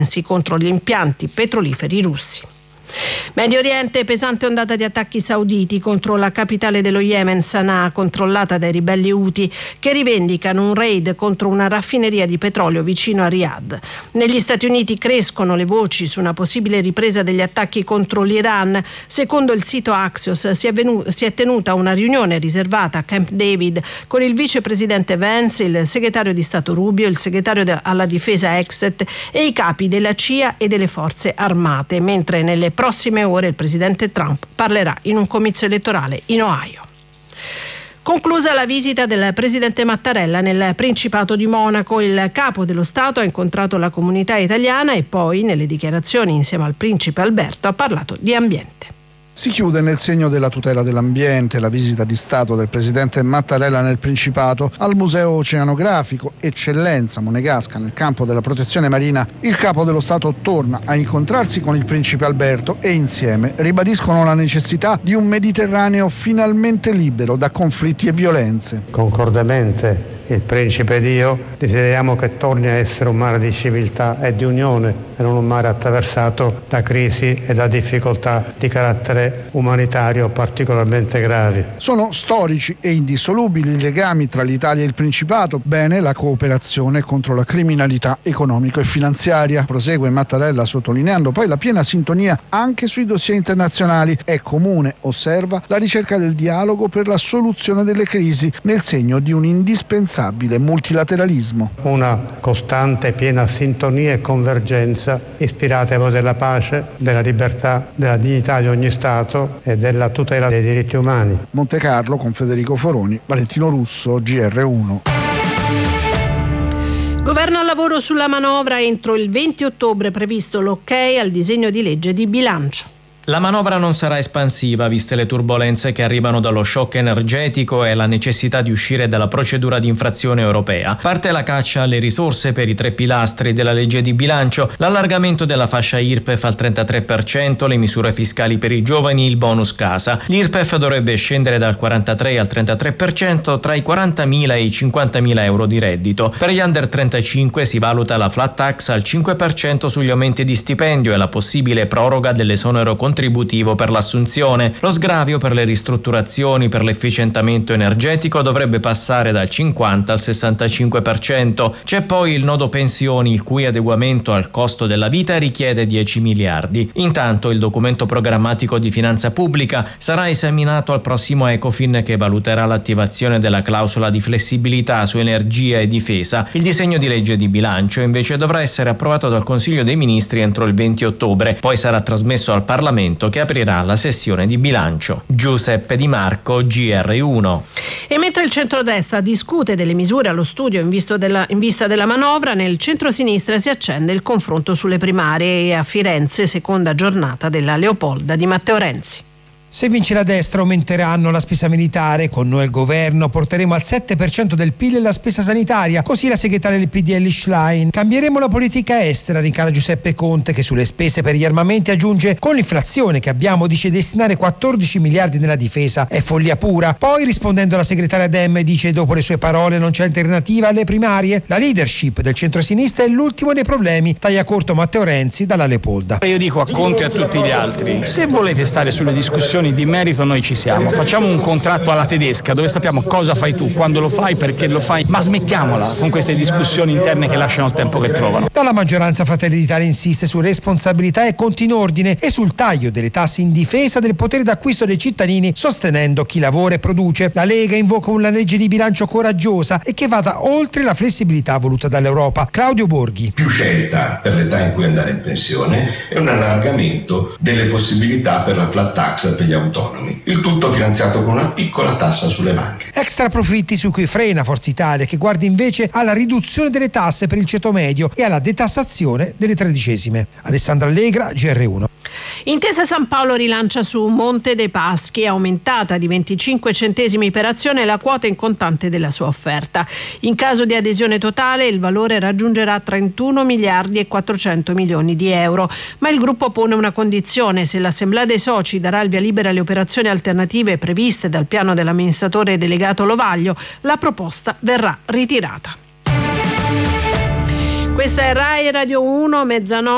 contro gli impianti petroliferi russi. Medio Oriente, pesante ondata di attacchi sauditi contro la capitale dello Yemen, Sana'a, controllata dai ribelli Houthi, che rivendicano un raid contro una raffineria di petrolio vicino a Riyadh. Negli Stati Uniti crescono le voci su una possibile ripresa degli attacchi contro l'Iran. Secondo il sito Axios si è tenuta una riunione riservata a Camp David con il vicepresidente Vance, il segretario di Stato Rubio, il segretario alla difesa Exet e i capi della CIA e delle forze armate, mentre nelle prossime ore il presidente Trump parlerà in un comizio elettorale in Ohio. Conclusa la visita del presidente Mattarella nel Principato di Monaco, il capo dello Stato ha incontrato la comunità italiana e poi, nelle dichiarazioni insieme al principe Alberto, ha parlato di ambiente. Si chiude nel segno della tutela dell'ambiente la visita di Stato del presidente Mattarella nel Principato al Museo Oceanografico, eccellenza monegasca nel campo della protezione marina. Il capo dello Stato torna a incontrarsi con il principe Alberto e insieme ribadiscono la necessità di un Mediterraneo finalmente libero da conflitti e violenze. Concordemente il principe ed io desideriamo che torni a essere un mare di civiltà e di unione e non un mare attraversato da crisi e da difficoltà di carattere umanitario particolarmente gravi. Sono storici e indissolubili i legami tra l'Italia e il Principato. Bene la cooperazione contro la criminalità economica e finanziaria. Prosegue Mattarella sottolineando poi la piena sintonia anche sui dossier internazionali. È comune, osserva, la ricerca del dialogo per la soluzione delle crisi nel segno di un indispensabile multilateralismo. Una costante piena sintonia e convergenza ispirata ai valori della pace, della libertà, della dignità di ogni Stato e della tutela dei diritti umani. Monte Carlo con Federico Foroni, Valentino Russo, GR1. Governo al lavoro sulla manovra, entro il 20 ottobre previsto l'ok al disegno di legge di bilancio. La manovra non sarà espansiva, viste le turbolenze che arrivano dallo shock energetico e la necessità di uscire dalla procedura di infrazione europea. Parte la caccia alle risorse per i 3 pilastri della legge di bilancio: l'allargamento della fascia IRPEF al 33%, le misure fiscali per i giovani, il bonus casa. L'IRPEF dovrebbe scendere dal 43 al 33% tra i 40.000 e i 50.000 euro di reddito. Per gli under 35 si valuta la flat tax al 5% sugli aumenti di stipendio e la possibile proroga dell'esonero contributivo per l'assunzione. Lo sgravio per le ristrutturazioni per l'efficientamento energetico dovrebbe passare dal 50 al 65%. C'è poi il nodo pensioni, il cui adeguamento al costo della vita richiede 10 miliardi. Intanto il documento programmatico di finanza pubblica sarà esaminato al prossimo Ecofin, che valuterà l'attivazione della clausola di flessibilità su energia e difesa. Il disegno di legge di bilancio invece dovrà essere approvato dal Consiglio dei Ministri entro il 20 ottobre, poi sarà trasmesso al Parlamento, che aprirà la sessione di bilancio. Giuseppe Di Marco, GR1. E mentre il centrodestra discute delle misure allo studio in vista della manovra, nel centrosinistra si accende il confronto sulle primarie e a Firenze seconda giornata della Leopolda di Matteo Renzi. Se vince la destra aumenteranno la spesa militare, con noi al governo porteremo al 7% del PIL la spesa sanitaria, così la segretaria del PDL Schlein. Cambieremo la politica estera, rincara Giuseppe Conte, che sulle spese per gli armamenti aggiunge: con l'inflazione che abbiamo dice destinare 14 miliardi nella difesa è follia pura. Poi, rispondendo alla segretaria Dem, dice: dopo le sue parole non c'è alternativa alle primarie. La leadership del centrosinistra è l'ultimo dei problemi, taglia corto Matteo Renzi dalla Leopolda. Io dico a Conte e a tutti gli altri: se volete stare sulle discussioni di merito, noi ci siamo. Facciamo un contratto alla tedesca dove sappiamo cosa fai tu, quando lo fai, perché lo fai, ma smettiamola con queste discussioni interne che lasciano il tempo che trovano. Dalla maggioranza Fratelli d'Italia insiste su responsabilità e conti in ordine e sul taglio delle tasse in difesa del potere d'acquisto dei cittadini, sostenendo chi lavora e produce. La Lega invoca una legge di bilancio coraggiosa e che vada oltre la flessibilità voluta dall'Europa. Claudio Borghi. Più scelta per l'età in cui andare in pensione e un allargamento delle possibilità per la flat tax per gli autonomi, il tutto finanziato con una piccola tassa sulle banche. Extra profitti su cui frena Forza Italia, che guarda invece alla riduzione delle tasse per il ceto medio e alla detassazione delle tredicesime. Alessandra Allegra, GR1. Intesa San Paolo rilancia su Monte dei Paschi, aumentata di 25 centesimi per azione la quota in contante della sua offerta. In caso di adesione totale il valore raggiungerà 31 miliardi e 400 milioni di euro, ma il gruppo pone una condizione: se l'Assemblea dei soci darà il via libera alle operazioni alternative previste dal piano dell'amministratore delegato Lovaglio, la proposta verrà ritirata. Questa è Rai Radio 1, mezzanotte.